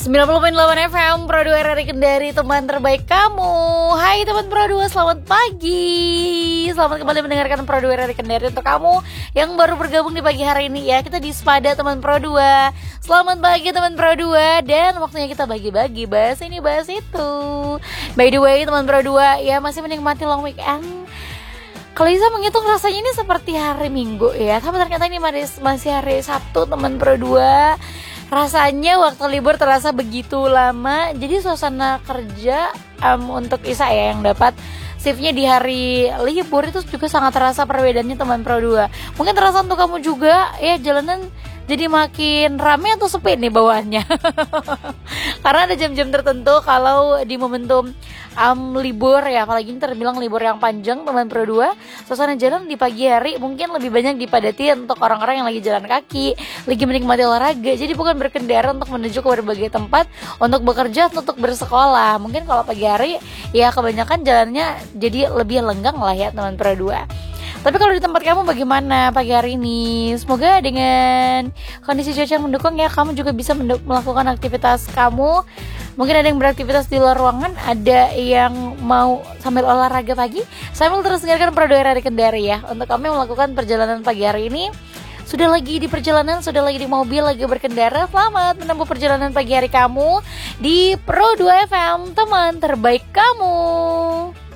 90.8 FM Pro 2 RRI Kendari, teman terbaik kamu. Hai teman Pro 2, selamat pagi. Selamat kembali mendengarkan Pro 2 RRI Kendari. Untuk kamu yang baru bergabung di pagi hari ini ya, kita di Spada teman Pro 2. Selamat pagi teman Pro 2. Dan waktunya kita bagi-bagi, bahas ini bahas itu. By the way teman Pro 2 ya, masih menikmati long weekend. Kalau bisa menghitung rasanya ini seperti hari Minggu ya, tapi ternyata ini masih hari Sabtu teman Pro 2. Rasanya waktu libur terasa begitu lama. Jadi suasana kerja untuk Isa ya yang dapat shiftnya di hari libur itu juga sangat terasa perbedaannya teman Pro 2. Mungkin terasa untuk kamu juga ya, jalanan jadi makin rame atau sepi nih bawaannya. Karena ada jam-jam tertentu kalau di momentum libur ya, apalagi ini terbilang libur yang panjang teman Pro 2, suasana jalan di pagi hari mungkin lebih banyak dipadati untuk orang-orang yang lagi jalan kaki, lagi menikmati olahraga. Jadi bukan berkendara untuk menuju ke berbagai tempat untuk bekerja, untuk bersekolah. Mungkin kalau pagi hari ya kebanyakan jalannya jadi lebih lenggang lah ya teman Pro 2. Tapi kalau di tempat kamu bagaimana pagi hari ini? Semoga dengan kondisi cuaca yang mendukung ya, kamu juga bisa melakukan aktivitas kamu. Mungkin ada yang beraktivitas di luar ruangan, ada yang mau sambil olahraga pagi, sambil terus dengarkan Pro 2 RRI Kendari ya. Untuk kamu yang melakukan perjalanan pagi hari ini, sudah lagi di perjalanan, sudah lagi di mobil, lagi berkendara, selamat menempuh perjalanan pagi hari kamu di Pro 2 FM, teman terbaik kamu.